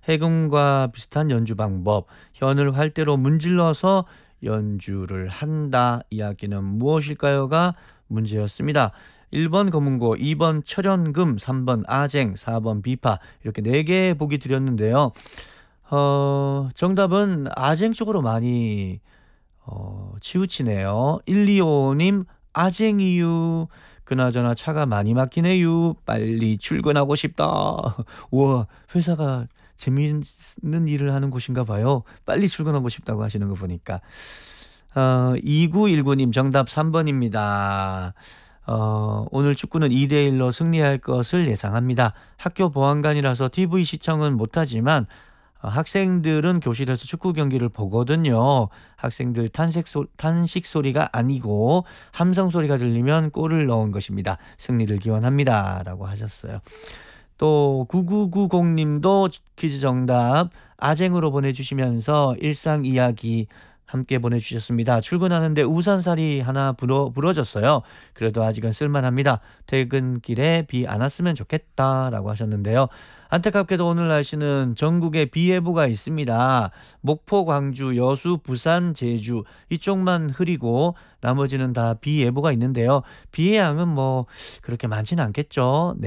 해금과 비슷한 연주 방법, 현을 활대로 문질러서 연주를 한다. 이야기는 무엇일까요가 문제였습니다. 1번 검은고, 2번 철연금, 3번 아쟁, 4번 비파 이렇게 4개 보기 드렸는데요. 정답은 아쟁 쪽으로 많이 치우치네요. 125님 아쟁이유. 그나저나 차가 많이 막히네요. 빨리 출근하고 싶다. 우와, 회사가 재미있는 일을 하는 곳인가 봐요. 빨리 출근하고 싶다고 하시는 거 보니까. 2919님 정답 3번입니다. 오늘 축구는 2대1로 승리할 것을 예상합니다. 학교 보안관이라서 TV 시청은 못하지만 학생들은 교실에서 축구 경기를 보거든요. 학생들 탄식 소리가 아니고 함성 소리가 들리면 골을 넣은 것입니다. 승리를 기원합니다. 라고 하셨어요. 또 9990님도 퀴즈 정답 아쟁으로 보내주시면서 일상 이야기 함께 보내주셨습니다. 출근하는데 우산살이 하나 부러졌어요. 그래도 아직은 쓸만합니다. 퇴근길에 비 안 왔으면 좋겠다라고 하셨는데요. 안타깝게도 오늘 날씨는 전국에 비 예보가 있습니다. 목포, 광주, 여수, 부산, 제주 이쪽만 흐리고 나머지는 다 비 예보가 있는데요. 비의 양은 뭐 그렇게 많지는 않겠죠. 네.